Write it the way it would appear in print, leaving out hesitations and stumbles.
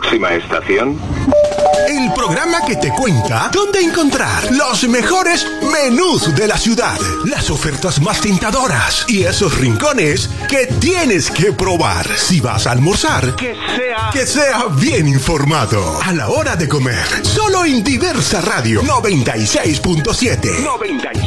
Próxima estación. El programa que te cuenta dónde encontrar los mejores menús de la ciudad, las ofertas más tentadoras y esos rincones que tienes que probar. Si vas a almorzar, que sea bien informado a la hora de comer. Solo en Diversa Radio 96.7.